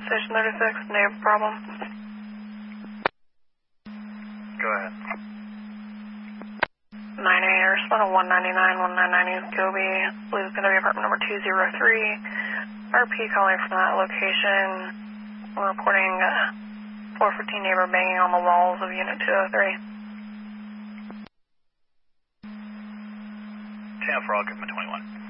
Station 36, neighbor problem. Go ahead. 9-8, respond to 199, 199 Gobi. Believe it's going to be apartment number 203. RP calling from that location. We're reporting 415 neighbor banging on the walls of unit 203. 10 for all, give him a 21.